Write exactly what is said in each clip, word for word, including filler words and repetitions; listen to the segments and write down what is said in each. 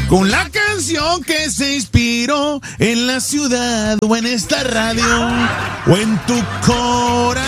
Con la canción que se inspiró en la ciudad o en esta radio o en tu corazón.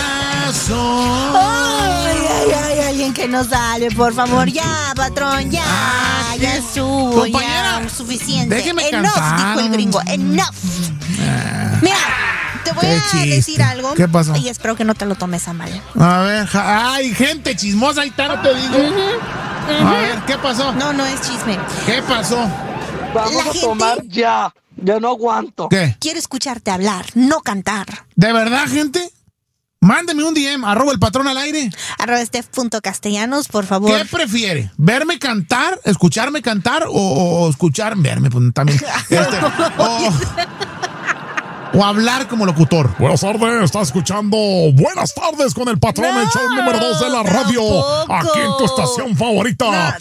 Ay, ay, ay, alguien que nos salve, por favor. Ya, patrón, ya. Ah, ya subo, compañera, ya. Suficiente. Déjeme Enough, cantar. dijo el gringo. Enough. Ah, Mira, te voy qué a chiste. decir algo. ¿Qué pasó? Y espero que no te lo tomes a mal. A ver, ja- ay, gente chismosa, ahí está, no te digo. Uh-huh, uh-huh. A ver, ¿qué pasó? No, no es chisme. ¿Qué pasó? Vamos La a gente- tomar ya. Yo no aguanto. ¿Qué? Quiero escucharte hablar, no cantar. ¿De verdad, gente? Mándeme un D M, arroba el patrón al aire. Arroba Steph.castellanos, por favor. ¿Qué prefiere? ¿Verme cantar? ¿Escucharme cantar? ¿O, o escuchar? Verme, pues también. Este, o, o hablar como locutor. Buenas tardes, está escuchando Buenas tardes con el patrón, No, el show número dos de la radio. tampoco. Aquí en tu estación favorita.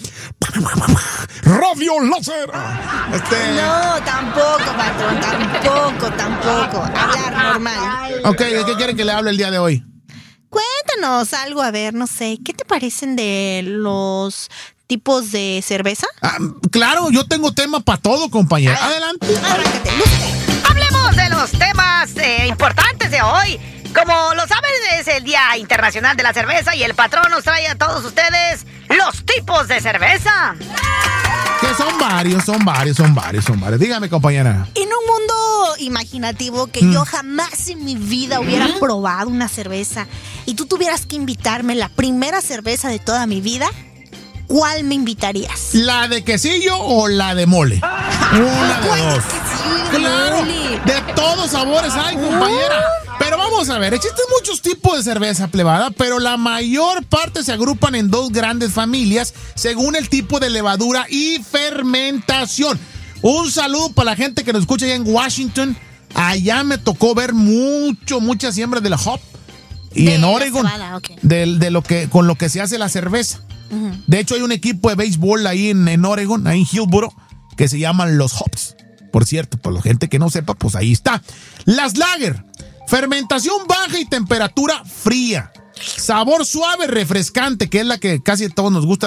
Radio Láser. Este, No, tampoco, patrón, tampoco, tampoco. Hablar normal. ok, ¿de qué quieren que le hable el día de hoy? Cuéntanos algo, a ver, no sé, ¿qué te parecen de los tipos de cerveza? Ah, claro, yo tengo tema para todo, compañera. Ah. Adelante. Arráncate, lúcete. Hablemos de los temas eh, importantes de hoy. Como lo saben, es el Día Internacional de la Cerveza y el patrón nos trae a todos ustedes los tipos de cerveza. Que son varios, son varios, son varios, son varios. Dígame, compañera. En un mundo imaginativo que Mm. yo jamás en mi vida hubiera probado una cerveza y tú tuvieras que invitarme la primera cerveza de toda mi vida, ¿cuál me invitarías? ¿La de quesillo o la de mole? Una de ¿Cuál dos. es que sí, Claro, mole? de todos sabores hay, compañera. Pero vamos a ver, existen muchos tipos de cerveza plebada, pero la mayor parte se agrupan en dos grandes familias según el tipo de levadura y fermentación. Un saludo para la gente que nos escucha allá en Washington. Allá me tocó ver mucho, mucha siembra de la hop. Y De en la Oregon, cebada, ok. de, de lo que, con lo que se hace la cerveza. Ujú. De hecho, hay un equipo de béisbol ahí en, en Oregon, ahí en Hillsboro, que se llaman los Hops. Por cierto, para la gente que no sepa, pues ahí está. Las Lager. Fermentación baja y temperatura fría. Sabor suave, refrescante, que es la que casi a todos nos gusta.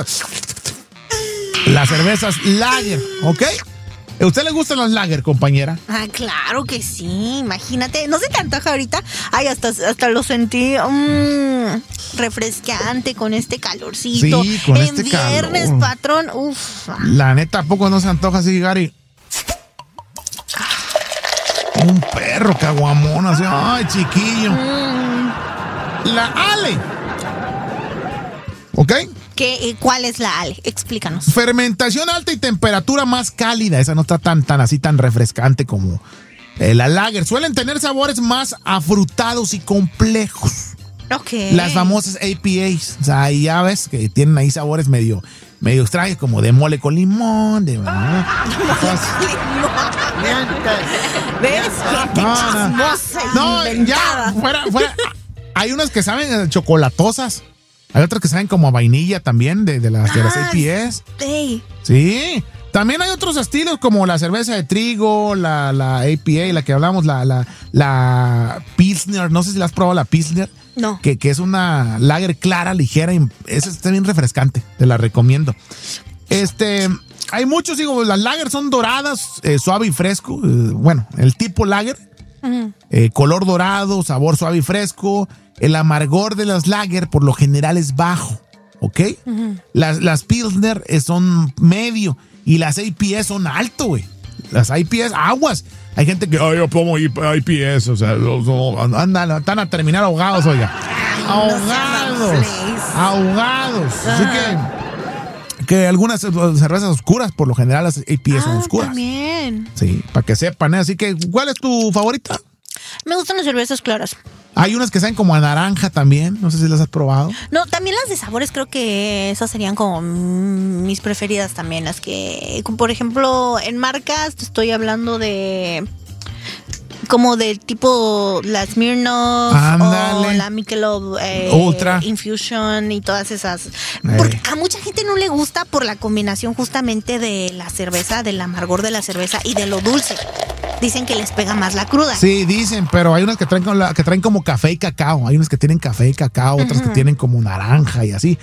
Las cervezas Lager, ¿ok? ¿A usted le gustan las Lager, compañera? Ah, claro que sí, imagínate. ¿No se te antoja ahorita? Ay, hasta, hasta lo sentí mmm, refrescante con este calorcito. Sí, con en este viernes, calor. patrón, uf. La neta, ¿a poco no se antoja así, Gary? Un perro caguamón, así. Ay, chiquillo. La Ale. ¿Ok? ¿Qué, eh, ¿Cuál es la Ale? Explícanos. Fermentación alta y temperatura más cálida. Esa no está tan, tan así, tan refrescante como eh, la Lager. Suelen tener sabores más afrutados y complejos. Ok. Las famosas A P As. O sea, ahí ya ves que tienen ahí sabores medio, medio extraños, como de mole con limón, de... ¿Ves? Gente No, no. chismosa y No, inventada. ya, fuera, fuera. Hay unas que saben eh, chocolatosas. Hay otras que saben como a vainilla también, de, de las, de las Ah, A P As. Ey. Sí. También hay otros estilos como la cerveza de trigo, la, la A P A, la que hablamos, la, la, la Pilsner. No sé si la has probado, la Pilsner. No. Que, que es una lager clara, ligera. Y esa está bien refrescante. Te la recomiendo. Este... Hay muchos, digo, las lager son doradas, eh, suave y fresco. Eh, bueno, el tipo lager, Ujú. eh, color dorado, sabor suave y fresco. El amargor de las lager por lo general es bajo, ¿ok? Ujú. Las, las Pilsner eh, son medio y las A P S son alto, güey. Las A P S, aguas. Hay gente que, ay, yo tomo I P S, o sea, no, no, andan, están a terminar ahogados, oiga. no sean Ahogados. mamfles. Ahogados. Así Ah. que... Que algunas cervezas oscuras, por lo general las A P S son Ah, oscuras. también. Sí, para que sepan, ¿eh? Así que, ¿cuál es tu favorita? Me gustan las cervezas claras. Hay unas que saben como a naranja también, no sé si las has probado. No, también las de sabores, creo que esas serían como mm, mis preferidas también. Las que, como por ejemplo, en marcas, te estoy hablando de... Como del tipo la Smirnoff Ándale. o la Michelob eh, Ultra. Infusion y todas esas. Porque a mucha gente no le gusta por la combinación justamente de la cerveza, del amargor de la cerveza y de lo dulce. Dicen que les pega más la cruda. Sí, dicen, pero hay unas que traen, con la- que traen como café y cacao. Hay unas que tienen café y cacao, otras que tienen como naranja y así.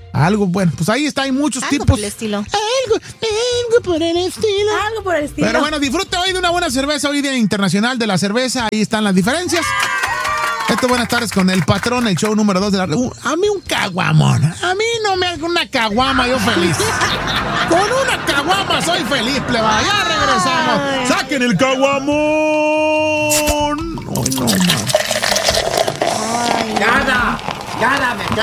Algo, bueno, pues ahí está, hay muchos Algo tipos. por el estilo. Algo, algo por el estilo. Algo por el estilo. Pero bueno, disfrute hoy de una buena cerveza, hoy Día Internacional de la Cerveza, ahí están las diferencias. Esto, buenas tardes con el patrón, el show número dos de la... Uh, a mí un caguamón, a mí no me haga una caguama, yo feliz. Con una caguama soy feliz, pleba, ya regresamos. Ay. ¡Saquen el caguamón! Ay, no, man. Cada, cada me